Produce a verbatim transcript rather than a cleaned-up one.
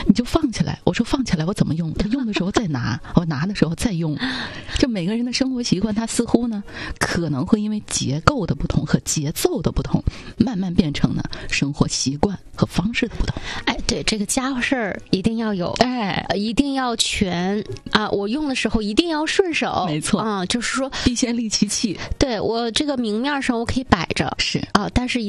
你就放起来。我说放起来我怎么用？我用的时候再拿，我拿的时候再用。就每个人的生活习惯，它似乎呢可能会因为结构的不同和节奏的不同，慢慢变成呢生活习惯和方式的不同。 哎，对，这个家事儿一定要有， 哎， 一定要全啊！我用的时候一定要顺手， 没错啊，就是说必先利其器。 对，我这个明面上我可以摆着， 是啊，但是